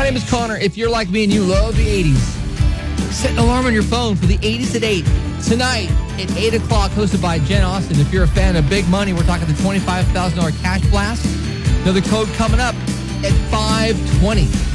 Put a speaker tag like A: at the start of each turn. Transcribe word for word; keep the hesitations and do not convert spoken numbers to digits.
A: name is Connor. If you're like me and you love the eighties, set an alarm on your phone for the eighties at eight. Tonight at eight o'clock, hosted by Jen Austen. If you're a fan of big money, we're talking the twenty-five thousand dollars cash blast. Another code coming up at five twenty.